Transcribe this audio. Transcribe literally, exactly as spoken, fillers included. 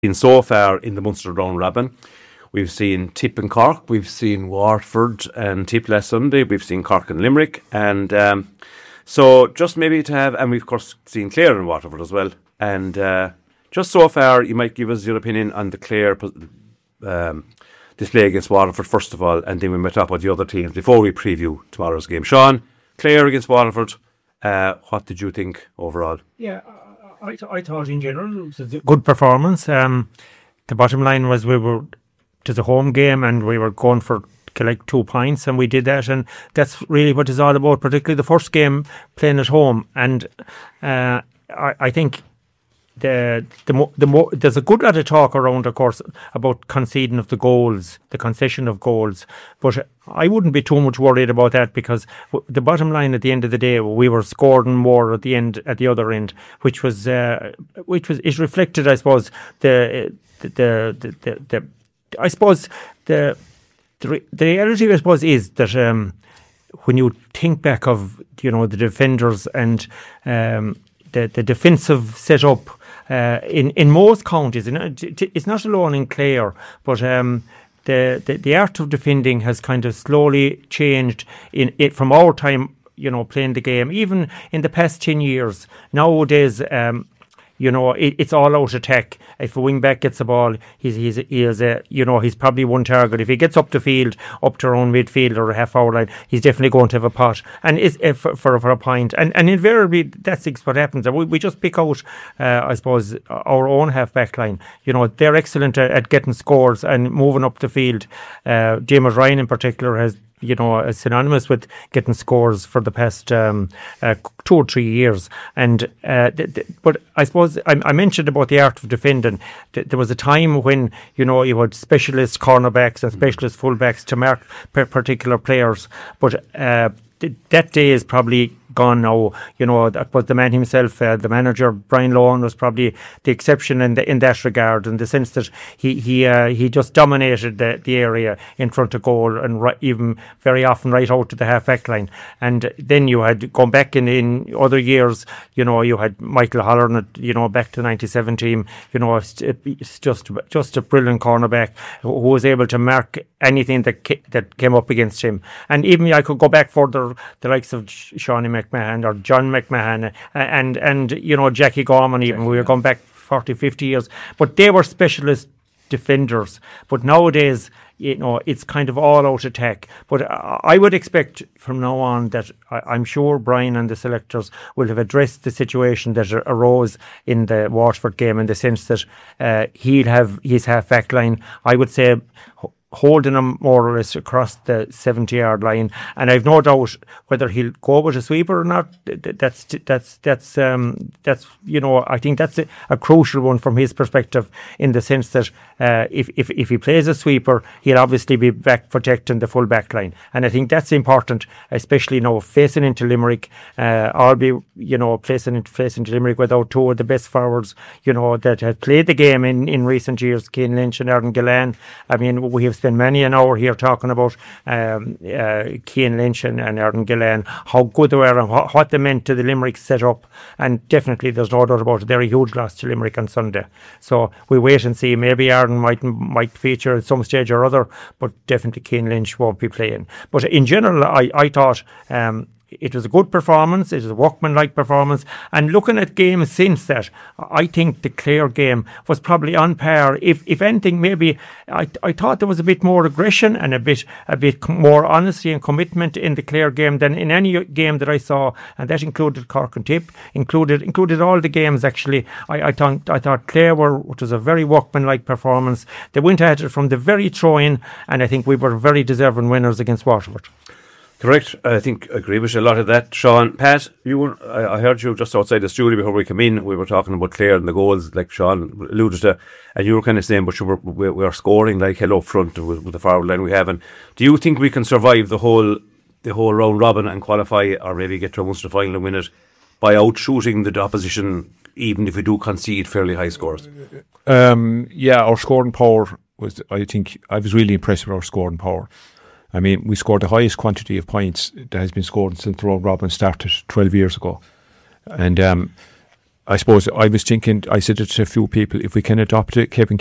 seen so far in the Munster round robin. We've seen Tip and Cork, we've seen Waterford and Tip last Sunday, we've seen Cork and Limerick, and um, so just maybe to have, and we've of course seen Clare and Waterford as well, and uh, just so far you might give us your opinion on the Clare um, display against Waterford first of all, and then we might talk about the other teams before we preview tomorrow's game. Sean, Clare against Waterford, uh, what did you think overall? Yeah, I, th- I thought in general it was a good performance. Um, the bottom line was we were, it was a home game and we were going for collect two points, and we did that, and that's really what it's all about, particularly the first game playing at home. And uh, I, I think the the mo- the mo- there's a good lot of talk around, of course, about conceding of the goals, the concession of goals, but I wouldn't be too much worried about that, because w- the bottom line at the end of the day, we were scoring more at the end, at the other end, which was uh, which was it reflected, I suppose, the the the the, the, the I suppose the the, re- the reality, I suppose, is that um, when you think back of, you know, the defenders and um, the the defensive setup uh, in in most counties, you know, it's not alone in Clare, but um, the, the the art of defending has kind of slowly changed in it from our time, you know, playing the game. Even in the past ten years, nowadays, um, you know, it, it's all out attack. If a wing back gets the ball, he's he's he is a, you know, he's probably one target. If he gets up the field, up to around midfield or a half hour line, he's definitely going to have a pot, and is uh, for, for for a point. And and invariably that's what happens. We we just pick out, uh, I suppose, our own half back line. You know, they're excellent at, at getting scores and moving up the field. Uh, James Ryan in particular has, you know, is synonymous with getting scores for the past um, uh, two or three years. And uh, th- th- but I suppose I, I mentioned about the art of defending. Th- there was a time when, you know, you had specialist cornerbacks and specialist fullbacks to mark per- particular players, but uh, th- that day is probably gone now. You know, that was the man himself, uh, the manager Brian Lohan was probably the exception in the, in that regard, in the sense that he he uh, he just dominated the, the area in front of goal, and right, even very often right out to the half back line. And then you had gone back in, in other years, you know, you had Michael Holland, you know, back to the ninety-seven team, you know, it's, it's just just a brilliant cornerback who was able to mark anything that ca- that came up against him. And even I could go back further, the likes of Shawnee McMahon or John McMahon and, and, and you know, Jackie Gorman, even. Jackie, we were yeah. going back forty, fifty years. But they were specialist defenders. But nowadays, you know, it's kind of all out attack. But I would expect from now on that I, I'm sure Brian and the selectors will have addressed the situation that arose in the Waterford game, in the sense that uh, he'll have his half back line, I would say, holding him more or less across the seventy yard line, and I've no doubt whether he'll go with a sweeper or not. That's that's that's um that's you know, I think that's a, a crucial one from his perspective, in the sense that uh, if if if he plays a sweeper, he'll obviously be back protecting the full back line, and I think that's important, especially now facing into Limerick. Uh, I'll be, you know, facing into facing into Limerick without two of the best forwards, you know, that have played the game in, in recent years, Cian Lynch and Aaron Gillan. I mean, we have spent many an hour here talking about um, uh, Cian Lynch and, and Aaron Gillan, how good they were and what, what they meant to the Limerick setup. And definitely, there's no doubt about it, they're a huge loss to Limerick on Sunday. So we wait and see. Maybe Aaron might might feature at some stage or other, but definitely Cian Lynch won't be playing. But in general, I, I thought um, it was a good performance. It was a workmanlike performance. And looking at games since that, I think the Clare game was probably on par. If if anything, maybe I I thought there was a bit more aggression and a bit a bit more honesty and commitment in the Clare game than in any game that I saw, and that included Cork and Tip, included included all the games actually. I I thought I thought Clare were, it was a very workmanlike performance. They went at it from the very throw-in, and I think we were very deserving winners against Waterford. Correct. I think I agree with you a lot of that, Sean. Pat, you were, I, I heard you just outside the studio before we came in. We were talking about Clare and the goals, like Sean alluded to, and you were kind of saying, but you were, we, we are scoring like hell up front with, with the forward line we have. And do you think we can survive the whole the whole round robin and qualify, or maybe get to a Munster final and win it, by outshooting the opposition, even if we do concede fairly high scores? Um, yeah, our scoring power was, I think, I was really impressed with our scoring power. I mean, we scored the highest quantity of points that has been scored since the round robin started twelve years ago. And um, I suppose I was thinking, I said it to a few people, if we can adopt it, Kevin